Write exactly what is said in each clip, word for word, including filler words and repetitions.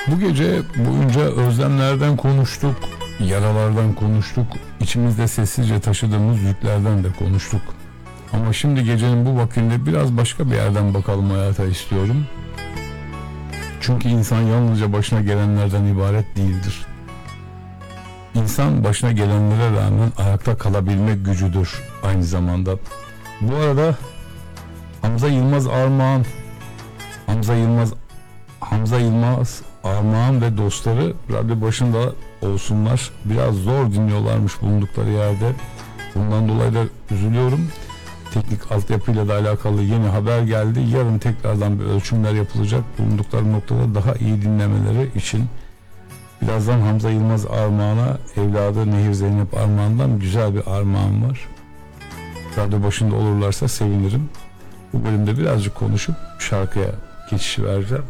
Bu gece boyunca özlemlerden konuştuk, yaralardan konuştuk, içimizde sessizce taşıdığımız yüklerden de konuştuk. Ama şimdi gecenin bu vaktinde biraz başka bir yerden bakalım hayata istiyorum. Çünkü insan yalnızca başına gelenlerden ibaret değildir. İnsan başına gelenlere rağmen ayakta kalabilmek gücüdür aynı zamanda. Bu arada Hamza Yılmaz Armağan, Hamza Yılmaz, Hamza Yılmaz Armağan ve dostları radyo başında olsunlar. Biraz zor dinliyorlarmış bulundukları yerde. Bundan dolayı da üzülüyorum. Teknik altyapıyla da alakalı yeni haber geldi. Yarın tekrardan bir ölçümler yapılacak. Bulundukları noktada daha iyi dinlemeleri için. Birazdan Hamza Yılmaz Armağan'a evladı Nehir Zeynep Armağan'dan güzel bir armağan var. Radyo başında olurlarsa sevinirim. Bu bölümde birazcık konuşup şarkıya geçiş vereceğim.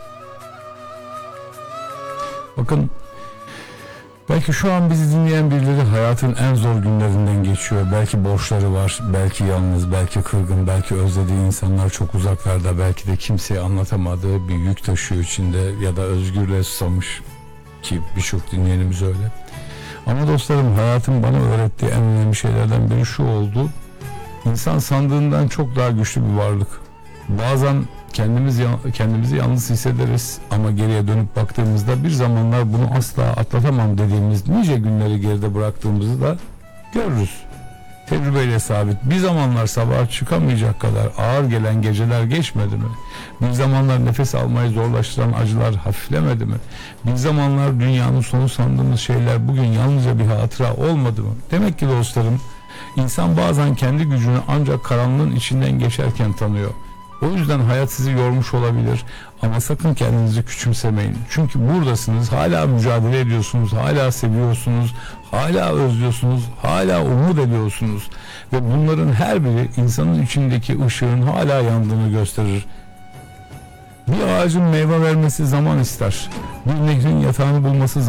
Bakın, belki şu an bizi dinleyen birileri hayatın en zor günlerinden geçiyor. Belki borçları var, belki yalnız, belki kırgın, belki özlediği insanlar çok uzaklarda, belki de kimseye anlatamadığı bir yük taşıyor içinde ya da özgürlüğe susamış ki birçok dinleyenimiz öyle. Ama dostlarım, hayatın bana öğrettiği en önemli şeylerden biri şu oldu. İnsan sandığından çok daha güçlü bir varlık. Bazen kendimiz kendimizi yalnız hissederiz ama geriye dönüp baktığımızda bir zamanlar bunu asla atlatamam dediğimiz nice günleri geride bıraktığımızı da görürüz. Tecrübeyle sabit. Bir zamanlar sabaha çıkamayacak kadar ağır gelen geceler geçmedi mi? Bir zamanlar nefes almayı zorlaştıran acılar hafiflemedi mi? Bir zamanlar dünyanın sonu sandığımız şeyler bugün yalnızca bir hatıra olmadı mı? Demek ki dostlarım, İnsan bazen kendi gücünü ancak karanlığın içinden geçerken tanıyor. O yüzden hayat sizi yormuş olabilir ama sakın kendinizi küçümsemeyin. Çünkü buradasınız, hala mücadele ediyorsunuz, hala seviyorsunuz, hala özlüyorsunuz, hala umut ediyorsunuz. Ve bunların her biri insanın içindeki ışığın hala yandığını gösterir. Bir ağacın meyve vermesi zaman ister. Bir nehrin yatağını bulması